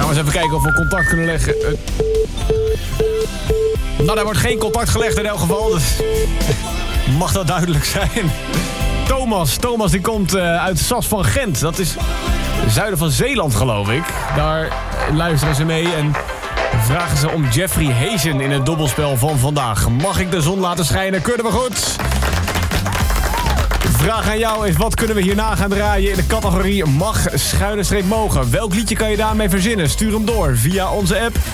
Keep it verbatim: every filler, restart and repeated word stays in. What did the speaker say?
Gaan we eens even kijken of we contact kunnen leggen. Uh... Nou, daar wordt geen contact gelegd in elk geval. Dus... Mag dat duidelijk zijn? Thomas, Thomas die komt uh, uit Sas van Gent. Dat is zuiden van Zeeland, geloof ik. Daar luisteren ze mee en vragen ze om Jeffrey Hazen in het dobbelspel van vandaag. Mag ik de zon laten schijnen? Kunnen we goed? Vraag aan jou is, wat kunnen we hierna gaan draaien in de categorie mag, schuine streep mogen? Welk liedje kan je daarmee verzinnen? Stuur hem door via onze app.